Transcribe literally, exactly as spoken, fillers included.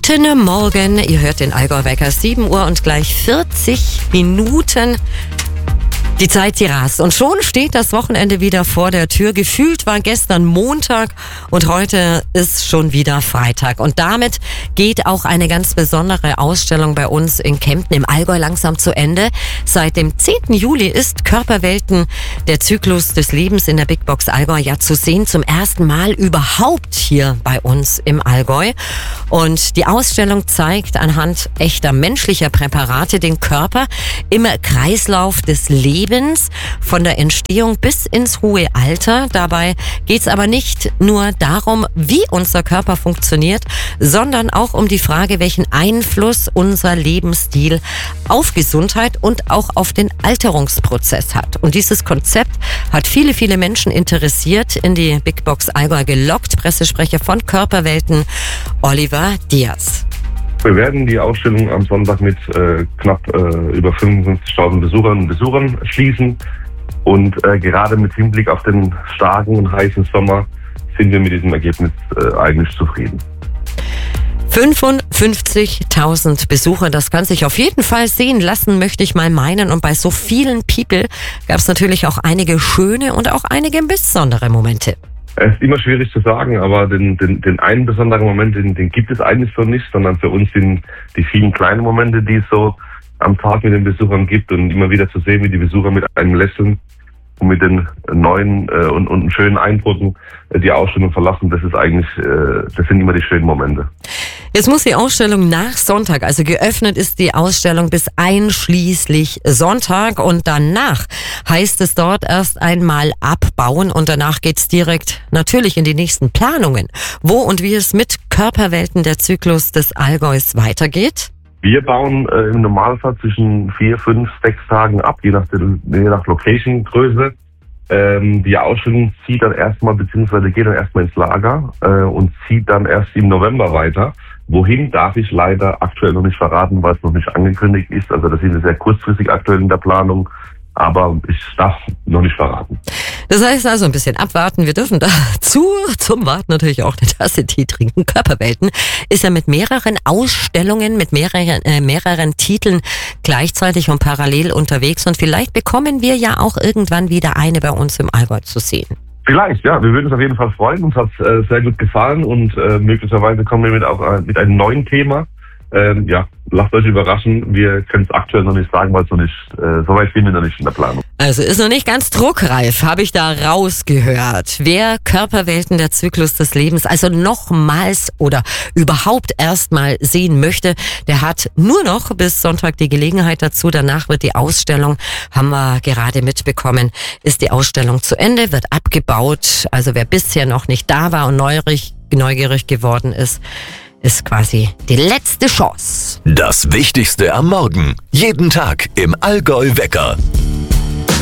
Guten Morgen, ihr hört den Allgäu Wecker, sieben Uhr und gleich vierzig Minuten. Die Zeit, die rast. Und schon steht das Wochenende wieder vor der Tür. Gefühlt war gestern Montag und heute ist schon wieder Freitag. Und damit geht auch eine ganz besondere Ausstellung bei uns in Kempten im Allgäu langsam zu Ende. Seit dem zehnten Juli ist Körperwelten, der Zyklus des Lebens in der Big Box Allgäu, ja zu sehen. Zum ersten Mal überhaupt hier bei uns im Allgäu. Und die Ausstellung zeigt anhand echter menschlicher Präparate den Körper im Kreislauf des Lebens, von der Entstehung bis ins hohe Alter. Dabei geht es aber nicht nur darum, wie unser Körper funktioniert, sondern auch um die Frage, welchen Einfluss unser Lebensstil auf Gesundheit und auch auf den Alterungsprozess hat. Und dieses Konzept hat viele, viele Menschen interessiert, in die Big Box Allgäu gelockt. Pressesprecher von Körperwelten, Oliver Diaz. Wir werden die Ausstellung am Sonntag mit äh, knapp äh, über fünfundfünfzigtausend Besucherinnen und Besuchern schließen. Und äh, gerade mit Hinblick auf den starken und heißen Sommer sind wir mit diesem Ergebnis äh, eigentlich zufrieden. fünfundfünfzigtausend Besucher, das kann sich auf jeden Fall sehen lassen, möchte ich mal meinen. Und bei so vielen People gab es natürlich auch einige schöne und auch einige besondere Momente. Es ist immer schwierig zu sagen, aber den, den, den einen besonderen Moment, den, den gibt es eigentlich so nicht, sondern für uns sind die vielen kleinen Momente, die es so am Tag mit den Besuchern gibt, und immer wieder zu sehen, wie die Besucher mit einem Lächeln und mit den neuen äh, und, und schönen Eindrücken äh, die Ausstellung verlassen. Das ist eigentlich, äh, das sind immer die schönen Momente. Jetzt muss die Ausstellung nach Sonntag, also geöffnet ist die Ausstellung bis einschließlich Sonntag, und danach heißt es dort erst einmal abbauen, und danach geht's direkt natürlich in die nächsten Planungen, wo und wie es mit Körperwelten, der Zyklus des Allgäus, weitergeht. Wir bauen äh, im Normalfall zwischen vier, fünf, sechs Tagen ab, je nach, je nach Location-Größe. Ähm, die Ausstellung zieht dann erstmal, beziehungsweise geht dann erstmal ins Lager äh, und zieht dann erst im November weiter. Wohin, darf ich leider aktuell noch nicht verraten, weil es noch nicht angekündigt ist. Also das ist sehr kurzfristig aktuell in der Planung, aber ich darf noch nicht verraten. Das heißt also ein bisschen abwarten. Wir dürfen dazu zum Warten natürlich auch eine Tasse Tee trinken. Körperwelten ist ja mit mehreren Ausstellungen, mit mehreren, äh, mehreren Titeln gleichzeitig und parallel unterwegs. Und vielleicht bekommen wir ja auch irgendwann wieder eine bei uns im Allgäu zu sehen. Vielleicht, ja. Wir würden uns auf jeden Fall freuen. Uns hat es äh, sehr gut gefallen, und äh, möglicherweise kommen wir mit, auch, äh, mit einem neuen Thema. Ähm, ja, lasst euch überraschen. Wir können es aktuell noch nicht sagen, weil es noch nicht, äh, so weit sind wir noch nicht in der Planung. Also ist noch nicht ganz druckreif, habe ich da rausgehört. Wer Körperwelten, der Zyklus des Lebens, also nochmals oder überhaupt erstmal sehen möchte, der hat nur noch bis Sonntag die Gelegenheit dazu. Danach wird die Ausstellung, haben wir gerade mitbekommen, ist die Ausstellung zu Ende, wird abgebaut. Also wer bisher noch nicht da war und neugierig, neugierig geworden ist, ist quasi die letzte Chance. Das Wichtigste am Morgen. Jeden Tag im Allgäu Wecker.